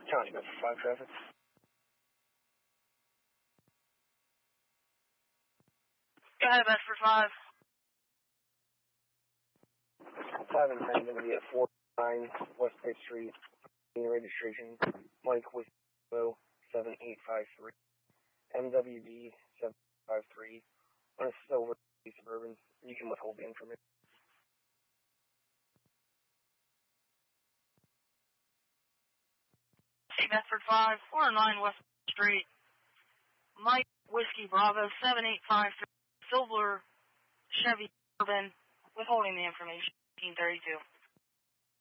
County Bedford 5 traffic. Go ahead, Bedford 5. 5 and 10 going to be at 49 West State Street. Registration, Mike with 7853. MWD 753. On a silver Suburban. You can withhold the information. Bedford 5, 409 West Street. Mike Whiskey Bravo 7853. Silver Chevy Suburban. Withholding the information. 1832.